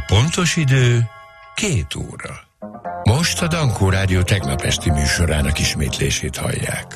Pontos idő 2 óra. Most a Dankó Rádió tegnap esti műsorának ismétlését hallják.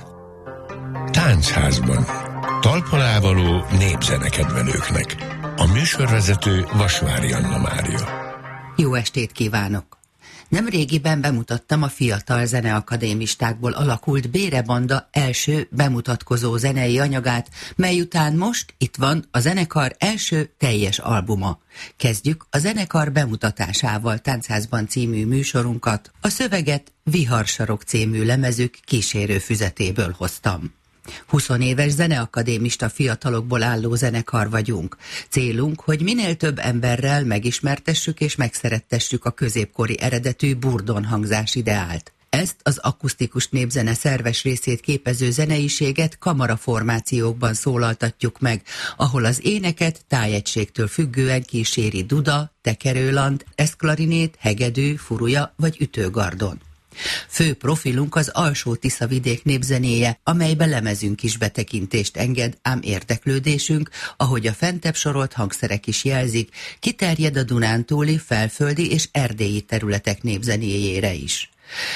Táncházban. Talpalávaló népzenekedvelőknek. A műsorvezető Vasvári Anna Mária. Jó estét kívánok! Nemrégiben bemutattam a fiatal zeneakadémistákból alakult Bérebanda első bemutatkozó zenei anyagát, mely után most itt van a zenekar első teljes albuma. Kezdjük a zenekar bemutatásával Táncházban című műsorunkat. A szöveget Viharsarok című lemezük kísérő füzetéből hoztam. 20 éves zeneakadémista fiatalokból álló zenekar vagyunk. Célunk, hogy minél több emberrel megismertessük és megszerettessük a középkori eredetű burdon hangzás ideált. Ezt az akusztikus népzene szerves részét képező zeneiséget kamaraformációkban szólaltatjuk meg, ahol az éneket tájegységtől függően kíséri duda, tekerőland, eszklarinét, hegedű, furuja vagy ütőgardon. Fő profilunk az Alsó-Tisza-vidék népzenéje, amelybe lemezünk is betekintést enged, ám érdeklődésünk, ahogy a fentebb sorolt hangszerek is jelzik, kiterjed a dunántúli, felföldi és erdélyi területek népzenéjére is.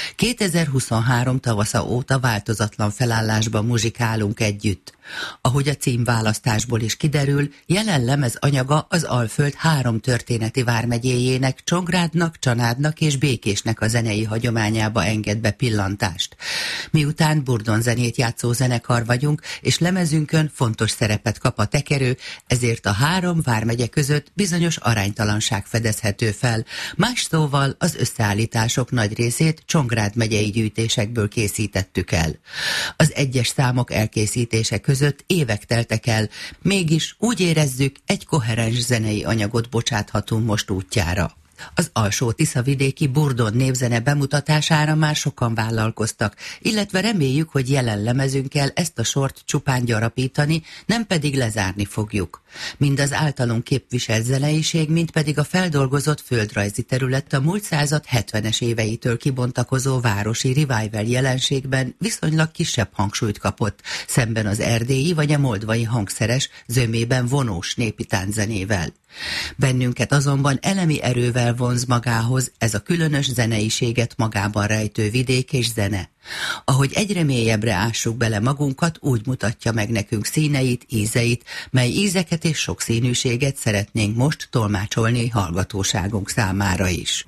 2023 tavasza óta változatlan felállásban muzsikálunk együtt. Ahogy a címválasztásból is kiderül, jelen lemez anyaga az Alföld 3 történeti vármegyéjének, Csongrádnak, Csanádnak és Békésnek a zenei hagyományába enged be pillantást. Miután burdonzenét játszó zenekar vagyunk, és lemezünkön fontos szerepet kap a tekerő, ezért a 3 vármegye között bizonyos aránytalanság fedezhető fel. Más szóval az összeállítások nagy részét Csongrád megyei gyűjtésekből készítettük el. Az egyes számok elkészítése között évek teltek el, mégis úgy érezzük, egy koherens zenei anyagot bocsáthatunk most útjára. Az Alsó-Tisza-vidéki burdon népzene bemutatására már sokan vállalkoztak, illetve reméljük, hogy jelen lemezünkkel ezt a sort csupán gyarapítani, nem pedig lezárni fogjuk. Mind az általunk képviselt zeneiség, mind pedig a feldolgozott földrajzi terület a múlt század 70-es éveitől kibontakozó városi revival jelenségben viszonylag kisebb hangsúlyt kapott, szemben az erdélyi vagy a moldvai hangszeres, zömében vonós népi tánczenével. Bennünket azonban elemi erővel vonz magához ez a különös zeneiséget magában rejtő vidék és zene. Ahogy egyre mélyebbre ássuk bele magunkat, úgy mutatja meg nekünk színeit, ízeit, mely ízeket és sokszínűséget szeretnénk most tolmácsolni hallgatóságunk számára is.